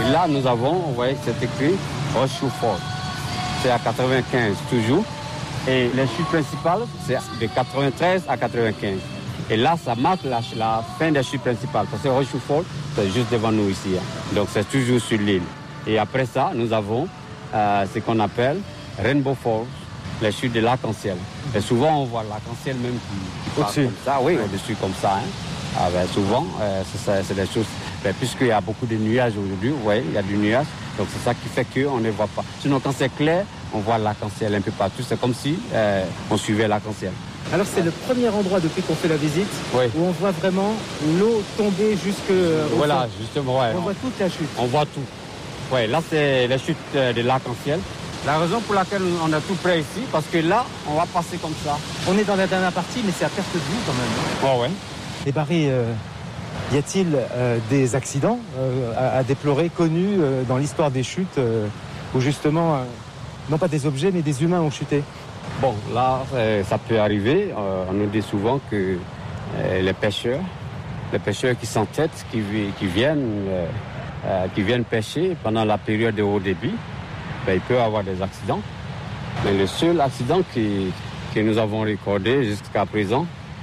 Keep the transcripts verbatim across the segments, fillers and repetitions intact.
là, nous avons, vous voyez, c'est écrit Horseshoe Fall. C'est à quatre-vingt-quinze toujours. Et les chutes principales, c'est de quatre-vingt-treize à quatre-vingt-quinze. Et là, ça marque la, la fin des chutes principales. Parce que Horseshoe Fall, c'est juste devant nous ici. Hein. Donc, c'est toujours sur l'île. Et après ça, nous avons euh, ce qu'on appelle Rainbow Falls, les chutes de l'arc-en-ciel. Et souvent, on voit l'arc-en-ciel même qui, qui passe comme ça. Oui, ouais. Au-dessus comme ça. Hein. Ah, ben, souvent, euh, c'est, c'est des choses... Ben, puisqu'il y a beaucoup de nuages aujourd'hui, vous voyez, il y a du nuage. Donc, c'est ça qui fait qu'on ne voit pas. Sinon, quand c'est clair, on voit l'arc-en-ciel un peu partout. C'est comme si euh, on suivait l'arc-en-ciel. Alors, c'est le premier endroit depuis qu'on fait la visite oui. où on voit vraiment l'eau tomber jusque au Voilà, fond. Justement, ouais. On, on voit toute la chute. On voit tout. Oui, là, c'est la chute de l'arc-en-ciel. La raison pour laquelle on est tout près ici, parce que là, on va passer comme ça. On est dans la dernière partie, mais c'est à perte de vue quand même. Oh, ouais. Et Barry, euh, y a-t-il euh, des accidents euh, à, à déplorer, connus euh, dans l'histoire des chutes, euh, où justement, euh, non pas des objets, mais des humains ont chuté? Bon, là, ça peut arriver. Euh, on nous dit souvent que euh, les pêcheurs, les pêcheurs qui s'entêtent, qui, qui, viennent, euh, euh, qui viennent pêcher pendant la période de haut débit, ben, il peut y avoir des accidents. Mais le seul accident qui, que nous avons recordé jusqu'à présent,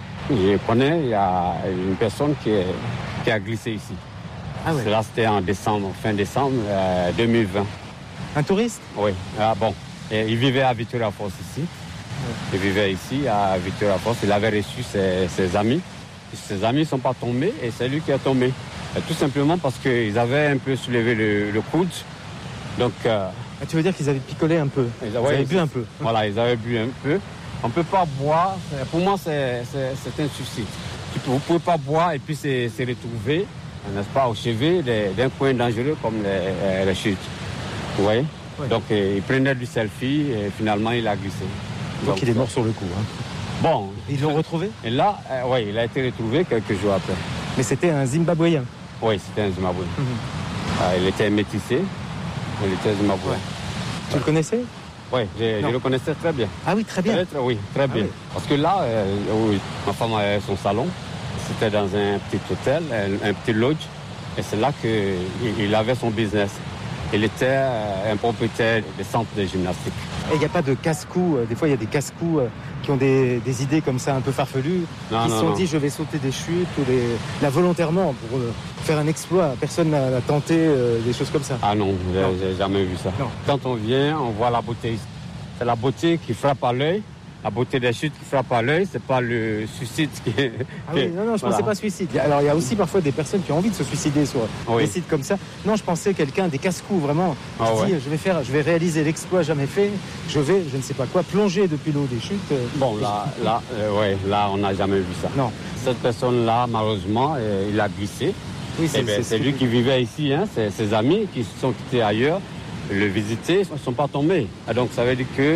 je connais, il y a une personne qui, est, qui a glissé ici. Ah oui. Là, c'était en décembre, fin décembre euh, deux mille vingt. Un touriste? Oui. Ah, bon. Et il vivait à Victoria Falls ici. Oui. Il vivait ici à Victoria Falls. Il avait reçu ses, ses amis. Ses amis ne sont pas tombés et c'est lui qui est tombé. Et tout simplement parce qu'ils avaient un peu soulevé le, le coude. Donc, euh, ah, tu veux dire qu'ils avaient picolé un peu? Ils, ils avaient bu un peu. Voilà, ils avaient bu un peu. On ne peut pas boire. Pour moi, c'est, c'est, c'est un suicide. Vous ne pouvez pas boire et puis se, se retrouver, n'est-ce pas, au chevet d'un coin dangereux comme les, les chutes. Vous voyez? Oui. Donc, euh, il prenait du selfie et finalement, il a glissé. Donc, Donc il est mort sur le coup. Hein. Bon. Ils l'ont retrouvé? Et là, euh, oui, il a été retrouvé quelques jours après. Mais c'était un Zimbabwéen? Oui, c'était un Zimbabwéen. Mm-hmm. Euh, il était métissé. Il était Zimbabwéen. Ouais. Tu ouais. le connaissais? Oui, je, je le connaissais très bien. Ah oui, très bien. Très, très, oui, très ah bien. Oui. Parce que là, euh, oui, ma femme avait son salon. C'était dans un petit hôtel, un, un petit lodge. Et c'est là qu'il avait son business. Il était euh, un propriétaire des centres de gymnastique. Et il n'y a pas de casse-cou. Des fois, il y a des casse-cou qui ont des, des idées comme ça un peu farfelues. Non, qui non, se sont non. dit, je vais sauter des chutes, ou des... là, volontairement, pour euh, faire un exploit. Personne n'a tenté euh, des choses comme ça. Ah non, j'ai jamais vu ça. Non. Quand on vient, on voit la beauté ici. C'est la beauté qui frappe à l'œil. La beauté des chutes qui frappe à l'œil, c'est pas le suicide qui est... Ah oui, non, non, je voilà. pensais pas suicide. Alors, il y a aussi parfois des personnes qui ont envie de se suicider sur oui. des sites comme ça. Non, je pensais quelqu'un, des casse-coups, vraiment. Ah je ouais. dis, je vais faire, je vais réaliser l'exploit jamais fait. Je vais, je ne sais pas quoi, plonger depuis l'eau des chutes. Bon, là, là, euh, ouais, là, on n'a jamais vu ça. Non. Cette personne-là, malheureusement, euh, il a glissé. Oui, c'est, eh ben, c'est, c'est lui qui vivait ici, hein. C'est ses amis qui se sont quittés ailleurs, le visiter, ils ne sont pas tombés. Et donc, ça veut dire que